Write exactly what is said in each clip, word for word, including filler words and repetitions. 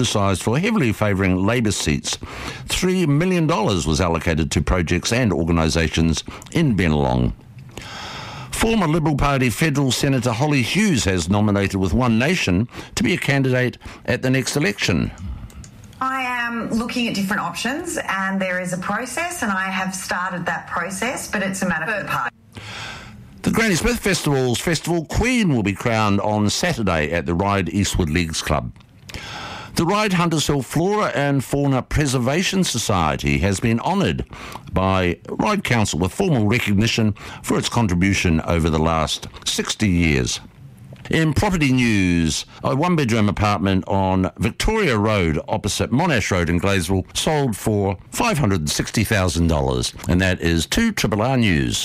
criticised for heavily favouring Labour seats. three million dollars was allocated to projects and organisations in Bennelong. Former Liberal Party Federal Senator Holly Hughes has nominated with One Nation to be a candidate at the next election. I am looking at different options and there is a process and I have started that process, but it's a matter for the party. The Granny Smith Festival's Festival Queen will be crowned on Saturday at the Ryde Eastwood Leagues Club. The Ryde Hunters Hill Flora and Fauna Preservation Society has been honoured by Ryde Council with formal recognition for its contribution over the last sixty years. In property news, a one-bedroom apartment on Victoria Road opposite Monash Road in Gladesville sold for five hundred sixty thousand dollars. And that is two Triple R News.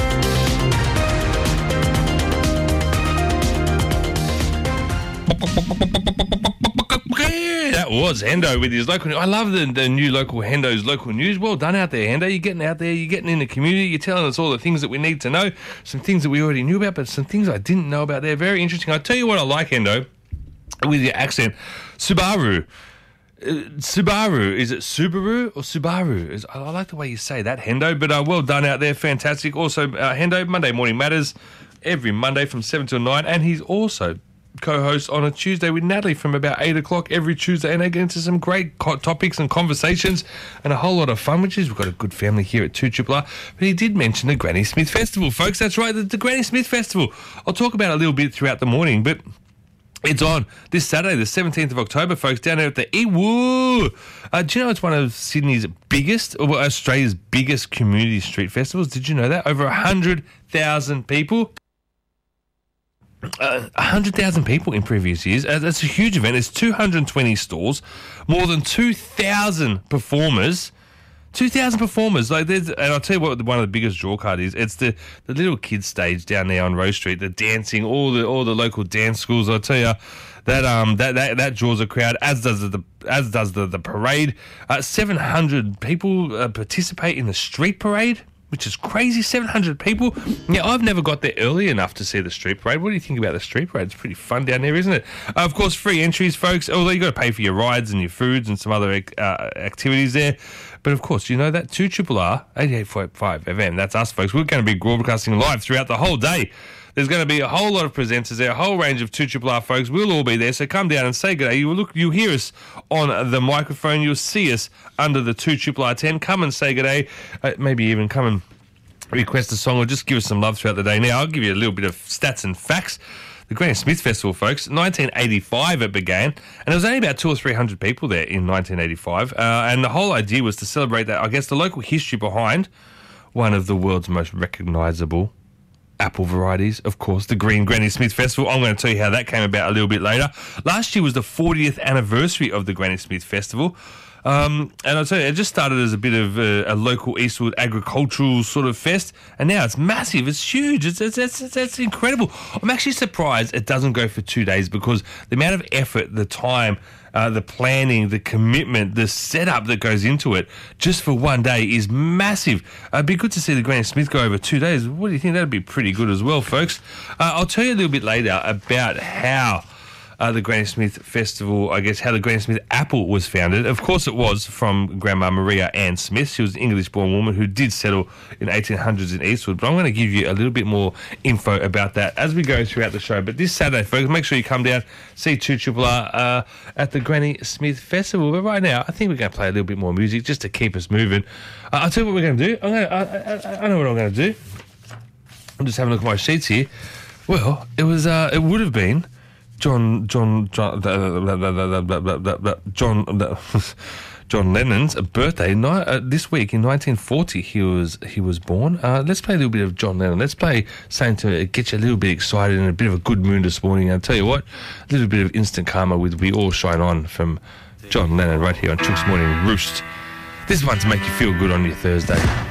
That was Hendo with his local news. I love the, the new local Hendo's local news. Well done out there, Hendo. You're getting out there, you're getting in the community, you're telling us all the things that we need to know, some things that we already knew about, but some things I didn't know about. They're very interesting. I'll tell you what I like, Hendo, with your accent. Subaru. Uh, Subaru. Is it Subaru or Subaru? Is, I, I like the way you say that, Hendo, but uh, well done out there. Fantastic. Also, uh, Hendo, Monday Morning Matters, every Monday from seven till nine, and he's also co-host on a Tuesday with Natalie from about eight o'clock every Tuesday, and they get into some great co- topics and conversations and a whole lot of fun, which is we've got a good family here at two Triple R. But he did mention the Granny Smith Festival, folks. That's right, the, the Granny Smith Festival. I'll talk about it a little bit throughout the morning, but it's on this Saturday, the seventeenth of October, folks, down there at the Ewoo. Uh, do you know it's one of Sydney's biggest, or Australia's biggest community street festivals? Did you know that? Over one hundred thousand people. Uh, one hundred thousand people in previous years. Uh, that's a huge event. It's two hundred twenty stalls, more than two thousand performers. two thousand performers. Like, there's, and I'll tell you what, one of the biggest draw card is. It's the, the little kids stage down there on Rose Street. The dancing, all the all the local dance schools. I'll tell you that um that that, that draws a crowd. As does the as does the the parade. Uh, seven hundred people uh, participate in the street parade, which is crazy. seven hundred people. Yeah, I've never got there early enough to see the street parade. What do you think about the street parade? It's pretty fun down there, isn't it? Uh, of course, free entries, folks. Although you got to pay for your rides and your foods and some other uh, activities there. But of course, you know that two Triple R, eighty-eight point five F M. That's us, folks. We're going to be broadcasting live throughout the whole day. There's going to be a whole lot of presenters there, a whole range of two Triple R folks. We'll all be there, so come down and say good day. You will look, you hear us on the microphone. You'll see us under the two Triple R ten. Come and say good day. Uh, maybe even come and request a song or just give us some love throughout the day. Now, I'll give you a little bit of stats and facts. The Granny Smith Festival, folks, nineteen eighty-five it began, and there was only about two or three hundred people there in nineteen eighty-five. Uh, and the whole idea was to celebrate that, I guess, the local history behind one of the world's most recognisable apple varieties, of course, the Green Granny Smith Festival. I'm going to tell you how that came about a little bit later. Last year was the fortieth anniversary of the Granny Smith Festival. Um, and I'll tell you, it just started as a bit of a, a local Eastwood agricultural sort of fest, and now it's massive, it's huge, it's, it's, it's, it's, it's incredible. I'm actually surprised it doesn't go for two days because the amount of effort, the time, uh, the planning, the commitment, the setup that goes into it just for one day is massive. Uh, it'd be good to see the Granny Smith go over two days. What do you think? That'd be pretty good as well, folks. Uh, I'll tell you a little bit later about how Uh, the Granny Smith Festival, I guess, how the Granny Smith apple was founded. Of course it was from Grandma Maria Ann Smith. She was an English-born woman who did settle in eighteen hundreds in Eastwood. But I'm going to give you a little bit more info about that as we go throughout the show. But this Saturday, folks, make sure you come down, see two Triple R uh, at the Granny Smith Festival. But right now, I think we're going to play a little bit more music just to keep us moving. Uh, I'll tell you what we're going to do. I'm going to, I, I, I know what I'm going to do. I'm just having a look at my sheets here. Well, it was. Uh, it would have been John, John, John, John, John Lennon's birthday night uh, this week in nineteen forty. He was he was born. Uh, let's play a little bit of John Lennon. Let's play something to get you a little bit excited and a bit of a good mood this morning. I'll tell you what, a little bit of instant karma with "We All Shine On" from John Lennon right here on Chook's Morning Roost. This is one to make you feel good on your Thursday.